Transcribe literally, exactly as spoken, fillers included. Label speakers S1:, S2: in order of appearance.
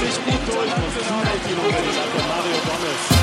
S1: sich gut durch, muss schnell Kilo, Mario Gomez.